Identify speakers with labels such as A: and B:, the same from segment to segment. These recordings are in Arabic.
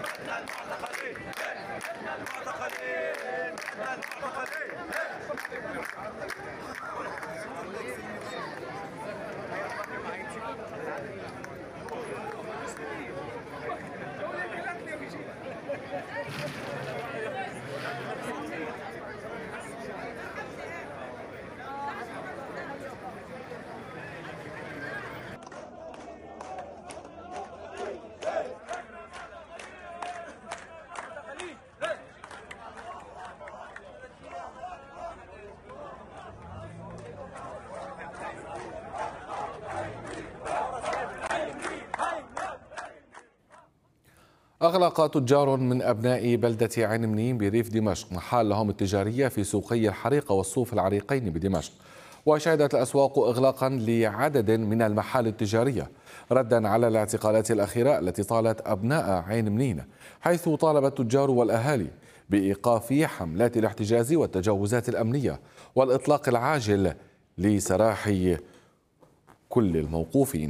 A: أغلق تجار من أبناء بلدة عين منين بريف دمشق محالهم التجارية في سوقي الحريقة والصوف العريقين بدمشق. وشهدت الأسواق إغلاقا لعدد من المحال التجارية ردا على الاعتقالات الأخيرة التي طالت أبناء عين منين، حيث طالب التجار والأهالي بإيقاف حملات الاحتجاز والتجاوزات الأمنية والإطلاق العاجل لسراح كل الموقوفين.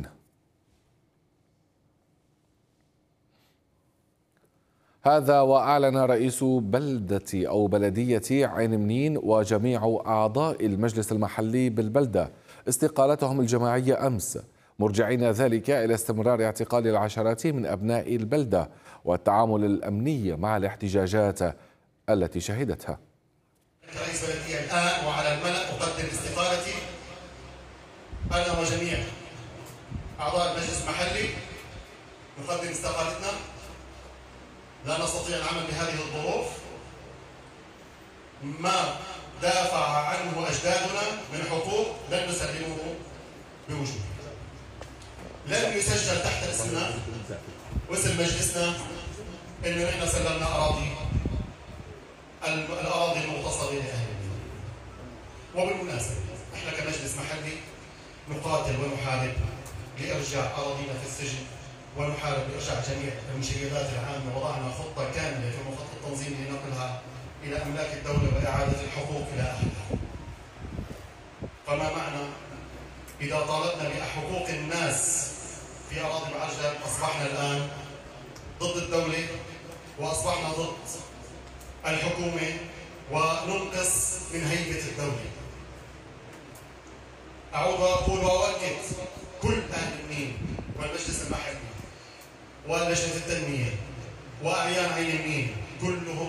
A: هذا وأعلن رئيس بلدية عين منين وجميع أعضاء المجلس المحلي بالبلدة استقالتهم الجماعية أمس، مرجعين ذلك إلى استمرار اعتقال العشرات من أبناء البلدة والتعامل الأمني مع الاحتجاجات التي شهدتها.
B: رئيس بلدية الآن وعلى الملأ أقدم استقالتي أنا وجميع أعضاء المجلس المحلي، نقدم استقالتنا. لا نستطيع العمل بهذه الظروف. ما دافع عنه أجدادنا من حقوق لن نسلمه بوجود. لن يسجل تحت اسمنا واسم مجلسنا إنه نحن سلمنا الأراضي المغتصبة لأهل المدينة. وبالمناسبة احنا كمجلس محلي نقاتل ونحارب لإرجاع أراضينا في السجن، ونحارب بإرجاع جميع المشيدات العامة. وضعنا خطة كاملة في مخطط التنظيم لنقلها إلى أملاك الدولة وإعادة الحقوق إلى أهلها. فما معنى إذا طالبنا بحقوق الناس في أراضي معرجة أصبحنا الآن ضد الدولة وأصبحنا ضد الحكومة وننقص من هيبة الدولة. أعود وأقول وأؤكد كل أهل منين والمجلس المحلي ولجنة التنمية وأعيان عين منين كلهم